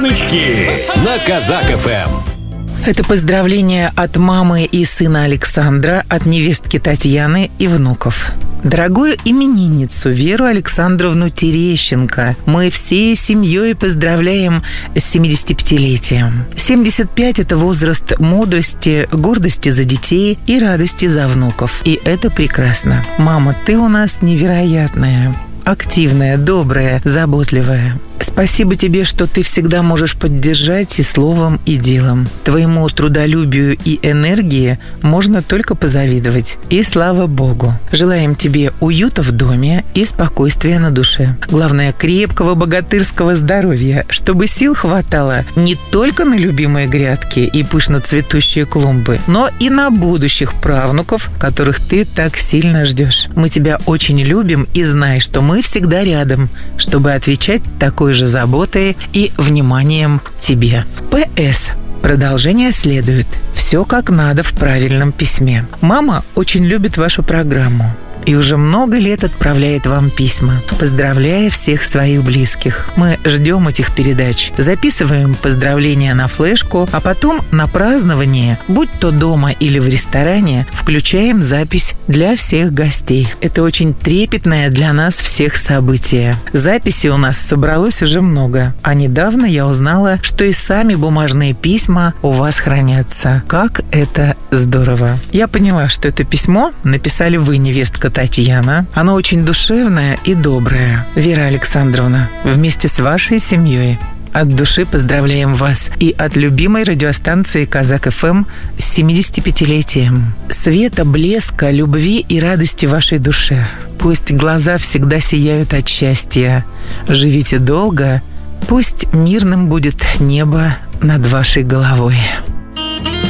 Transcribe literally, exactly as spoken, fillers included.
Имениннички на Казак-ФМ. Это поздравление от мамы и сына Александра, от невестки Татьяны и внуков. Дорогую именинницу Веру Александровну Терещенко мы всей семьей поздравляем с семидесятипятилетием. семьдесят пять – это возраст мудрости, гордости за детей и радости за внуков. И это прекрасно. Мама, ты у нас невероятная, активная, добрая, заботливая. Спасибо тебе, что ты всегда можешь поддержать и словом, и делом. Твоему трудолюбию и энергии можно только позавидовать. И слава Богу. Желаем тебе уюта в доме и спокойствия на душе. Главное, крепкого богатырского здоровья, чтобы сил хватало не только на любимые грядки и пышно цветущие клумбы, но и на будущих правнуков, которых ты так сильно ждешь. Мы тебя очень любим и знай, что мы всегда рядом, чтобы отвечать такой же заботой и вниманием тебе. П С. Продолжение следует. Все как надо в правильном письме. Мама очень любит вашу программу и уже много лет отправляет вам письма, поздравляя всех своих близких. Мы ждем этих передач, записываем поздравления на флешку, а потом на празднование, будь то дома или в ресторане, включаем запись для всех гостей. Это очень трепетное для нас всех событие. Записей у нас собралось уже много, а недавно я узнала, что и сами бумажные письма у вас хранятся. Как это здорово! Я поняла, что это письмо написали вы, невестка Татьяна. Оно очень душевное и доброе. Вера Александровна, вместе с вашей семьей от души поздравляем вас и от любимой радиостанции Казак-ФМ с семидесятипятилетием. Света, блеска, любви и радости вашей душе. Пусть глаза всегда сияют от счастья. Живите долго. Пусть мирным будет небо над вашей головой.